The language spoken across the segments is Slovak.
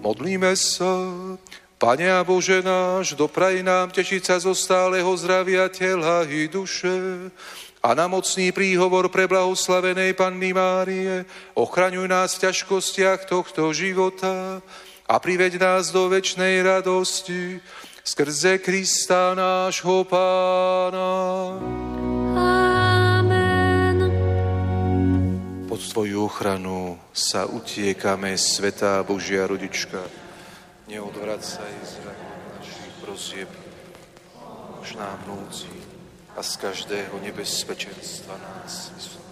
Modlíme sa. Pane a Bože náš, dopraj nám tešiť sa zo stáleho zdravia tela i duše a na mocný príhovor preblahoslavenej Panny Márie ochraňuj nás v ťažkostiach tohto života a priveď nás do večnej radosti skrze Krista nášho Pána. Amen. Pod tvoju ochranu sa utiekame, svätá Božia rodička. Neodvracaj zrak našich prosieb, už nám núci a z každého nebezpečenstva nás.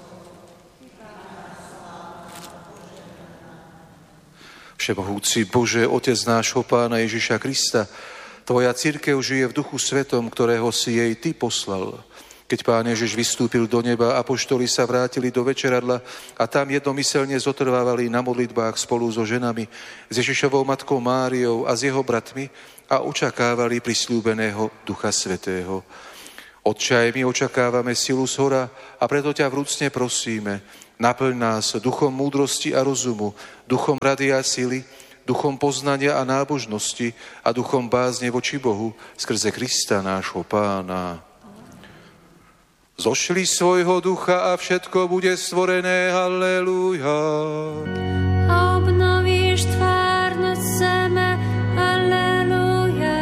Všemohúci Bože, Otec nášho Pána Ježiša Krista, tvoja cirkev žije v Duchu Svetom, ktorého si jej ty poslal. Keď Pán Ježiš vystúpil do neba, apoštoli sa vrátili do večeradla a tam jednomyselne zotrvávali na modlitbách spolu so ženami, s Ježišovou matkou Máriou a s jeho bratmi a očakávali prisľúbeného Ducha Svätého. Otče, aj my očakávame silu z hora a preto ťa vrúcne prosíme, naplň nás duchom múdrosti a rozumu, duchom rady a sily, duchom poznania a nábožnosti a duchom bázne voči Bohu skrze Krista nášho Pána. Zošli svojho ducha a všetko bude stvorené, halleluja. A obnovíš tvárnosť zeme, halleluja.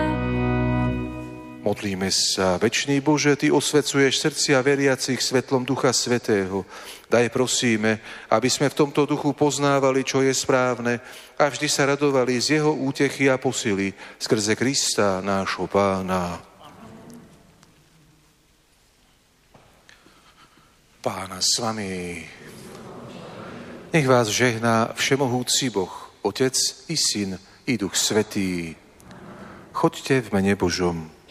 Modlíme sa, večný Bože, ty osvecuješ srdcia veriacich svetlom Ducha Svätého. Daj prosíme, aby sme v tomto duchu poznávali, čo je správne a vždy sa radovali z jeho útechy a posily skrze Krista nášho Pána. Pána s vami. Nech vás žehná všemohúci Boh, Otec i Syn i Duch Svätý. Choďte v mene Božom.